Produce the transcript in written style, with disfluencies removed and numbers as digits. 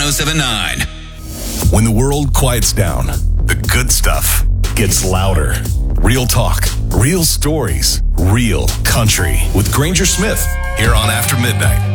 1079. When the world quiets down, the good stuff gets louder. Real talk, real stories, real country with Granger Smith here on After Midnight.